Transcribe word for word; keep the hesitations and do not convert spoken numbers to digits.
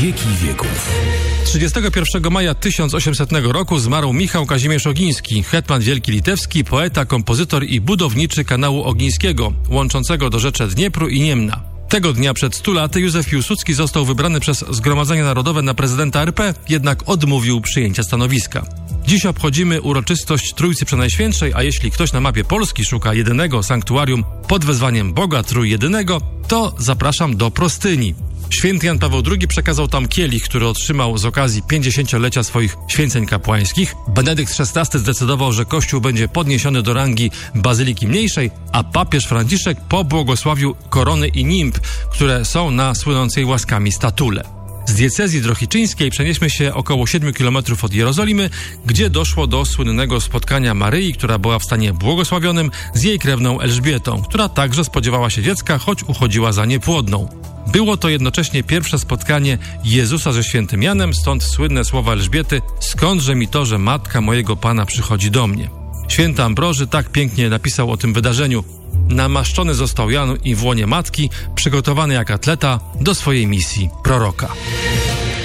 wieki wieków. trzydziestego pierwszego maja tysiąc osiemsetnego roku zmarł Michał Kazimierz Ogiński, hetman wielki litewski, poeta, kompozytor i budowniczy kanału Ogińskiego, łączącego do rzeczy Dniepru i Niemna. Tego dnia przed stu laty Józef Piłsudski został wybrany przez Zgromadzenie Narodowe na prezydenta R P, jednak odmówił przyjęcia stanowiska. Dziś obchodzimy uroczystość Trójcy Przenajświętszej, a jeśli ktoś na mapie Polski szuka jedynego sanktuarium pod wezwaniem Boga Trójjedynego, to zapraszam do Prostyni. Święty Jan Paweł drugi przekazał tam kielich, który otrzymał z okazji pięćdziesięciolecia swoich święceń kapłańskich. Benedykt szesnasty zdecydował, że kościół będzie podniesiony do rangi bazyliki mniejszej, a papież Franciszek pobłogosławił korony i nimb, które są na słynącej łaskami statule. Z diecezji drohiczyńskiej przenieśmy się około siedmiu kilometrów od Jerozolimy, gdzie doszło do słynnego spotkania Maryi, która była w stanie błogosławionym, z jej krewną Elżbietą, która także spodziewała się dziecka, choć uchodziła za niepłodną. Było to jednocześnie pierwsze spotkanie Jezusa ze świętym Janem, stąd słynne słowa Elżbiety: skądże mi to, że matka mojego Pana przychodzi do mnie. Święty Ambroży tak pięknie napisał o tym wydarzeniu: namaszczony został Jan i w łonie matki, przygotowany jak atleta do swojej misji proroka.